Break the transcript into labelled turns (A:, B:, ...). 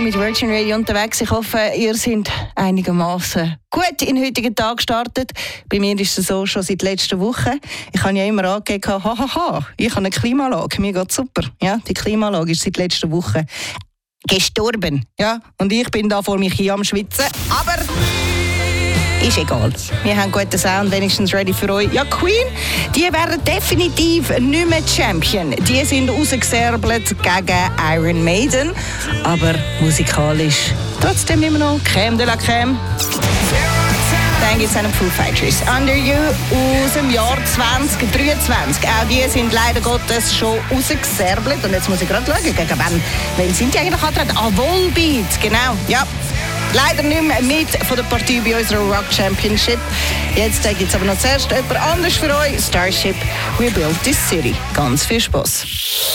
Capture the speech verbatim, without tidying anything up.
A: mit Virgin Radio unterwegs. Ich hoffe, ihr seid einigermaßen gut in den heutigen Tag gestartet. Bei mir ist es so schon seit letzter Woche. Ich habe ja immer angegeben, hahaha, ich habe eine Klimaanlage, mir geht super. Ja, die Klimaanlage ist seit letzter Woche gestorben. Ja, und ich bin da vor mich hier am Schwitzen. Aber ist egal. Wir haben guten Sound, wenigstens ready für euch. Ja, Queen, die werden definitiv nicht mehr Champion. Die sind rausgesärbelt gegen Iron Maiden. Aber musikalisch trotzdem immer noch Crème de la Crème. Dann gibt es einen Foo Fighters. Under You aus dem Jahr zwanzig dreiundzwanzig. Auch die sind leider Gottes schon rausgesärbelt. Und jetzt muss ich gerade schauen, gegen wen, wen sind die eigentlich angetreten? Ah, Volbeat, genau, ja. Leider nicht mehr mit von der Partie bei unserer Rock Championship. Jetzt gibt es aber noch zuerst jemand anderes für euch. Starship, We Built This City. Ganz viel Spaß.